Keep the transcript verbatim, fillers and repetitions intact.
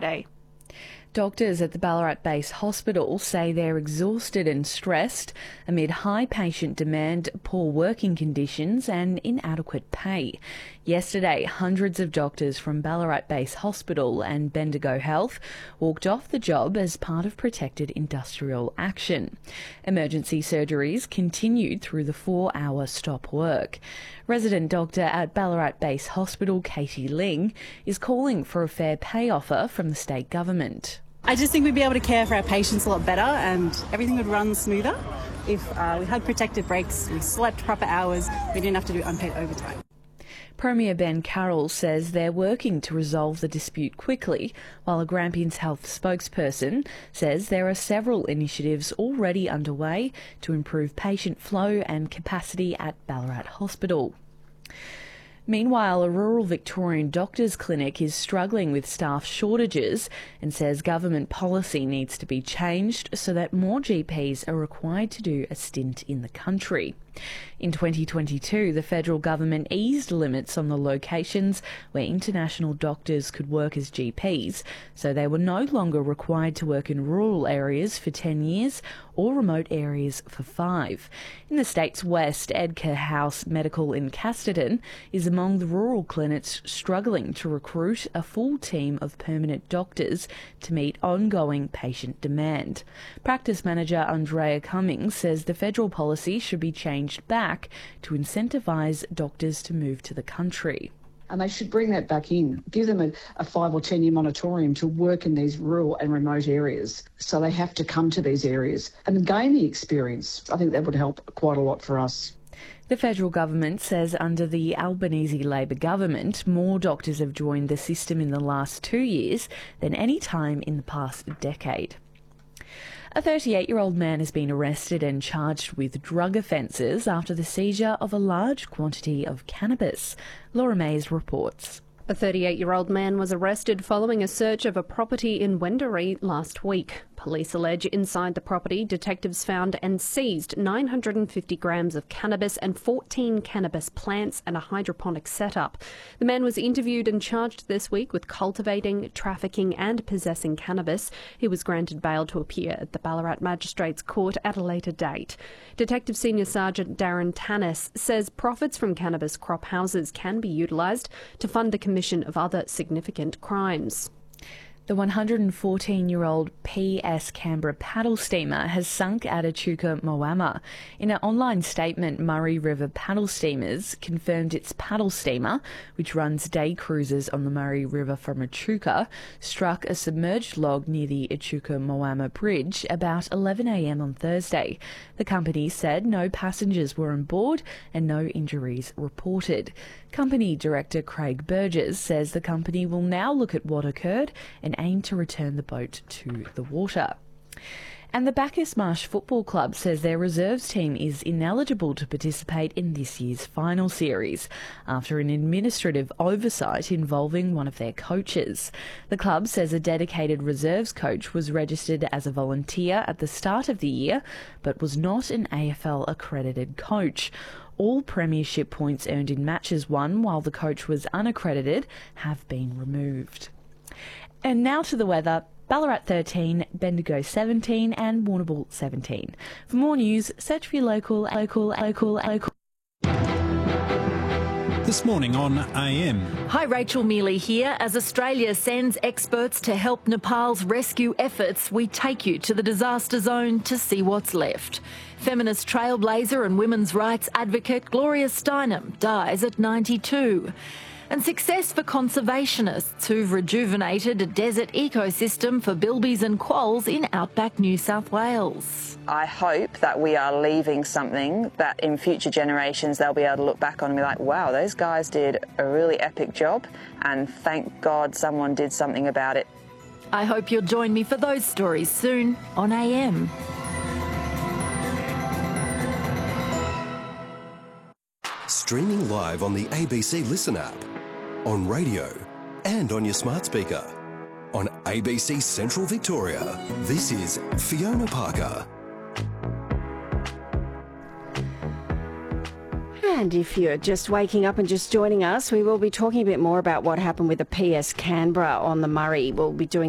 day. Doctors at the Ballarat Base Hospital say they're exhausted and stressed amid high patient demand, poor working conditions and inadequate pay. Yesterday, hundreds of doctors from Ballarat Base Hospital and Bendigo Health walked off the job as part of protected industrial action. Emergency surgeries continued through the four-hour stop work. Resident doctor at Ballarat Base Hospital, Katie Ling, is calling for a fair pay offer from the state government. I just think we'd be able to care for our patients a lot better and everything would run smoother if uh, we had protected breaks, we slept proper hours, we didn't have to do unpaid overtime. Premier Ben Carroll says they're working to resolve the dispute quickly, while a Grampians Health spokesperson says there are several initiatives already underway to improve patient flow and capacity at Ballarat Hospital. Meanwhile, a rural Victorian doctors' clinic is struggling with staff shortages and says government policy needs to be changed so that more G Ps are required to do a stint in the country. In twenty twenty-two, the federal government eased limits on the locations where international doctors could work as G Ps, so they were no longer required to work in rural areas for ten years or remote areas for five. In the state's west, Edgar House Medical in Casterton is among the rural clinics struggling to recruit a full team of permanent doctors to meet ongoing patient demand. Practice manager Andrea Cummings says the federal policy should be changed back to incentivise doctors to move to the country. And they should bring that back in, give them a, a five or ten year moratorium to work in these rural and remote areas. So they have to come to these areas and gain the experience. I think that would help quite a lot for us. The federal government says under the Albanese Labor government, more doctors have joined the system in the last two years than any time in the past decade. A thirty-eight-year-old man has been arrested and charged with drug offences after the seizure of a large quantity of cannabis. Laura Mays reports. A thirty-eight-year-old man was arrested following a search of a property in Wendouree last week. Police allege inside the property, detectives found and seized nine hundred fifty grams of cannabis and fourteen cannabis plants and a hydroponic setup. The man was interviewed and charged this week with cultivating, trafficking and possessing cannabis. He was granted bail to appear at the Ballarat Magistrates Court at a later date. Detective Senior Sergeant Darren Tannis says profits from cannabis crop houses can be utilised to fund the commission of other significant crimes. The one hundred fourteen-year-old P S Canberra paddle steamer has sunk at Echuca Moama. In an online statement, Murray River Paddle Steamers confirmed its paddle steamer, which runs day cruises on the Murray River from Echuca, struck a submerged log near the Echuca Moama Bridge about eleven a m on Thursday. The company said no passengers were on board and no injuries reported. Company Director Craig Burgess says the company will now look at what occurred and aim to return the boat to the water. And the Bacchus Marsh Football Club says their reserves team is ineligible to participate in this year's final series after an administrative oversight involving one of their coaches. The club says a dedicated reserves coach was registered as a volunteer at the start of the year but was not an A F L accredited coach. All premiership points earned in matches won while the coach was unaccredited have been removed. And now to the weather. Ballarat thirteen, Bendigo seventeen and Warrnambool seventeen. For more news, search for your local, local, local, local. This morning on A M. Hi, Rachel Mealy here. As Australia sends experts to help Nepal's rescue efforts, we take you to the disaster zone to see what's left. Feminist trailblazer and women's rights advocate Gloria Steinem dies at ninety-two. And success for conservationists who've rejuvenated a desert ecosystem for bilbies and quolls in outback New South Wales. I hope that we are leaving something that in future generations they'll be able to look back on and be like, wow, those guys did a really epic job and thank God someone did something about it. I hope you'll join me for those stories soon on A M. Streaming live on the A B C Listen app, on radio and on your smart speaker. On A B C Central Victoria, this is Fiona Parker. And if you're just waking up and just joining us, we will be talking a bit more about what happened with the P S Canberra on the Murray. We'll be doing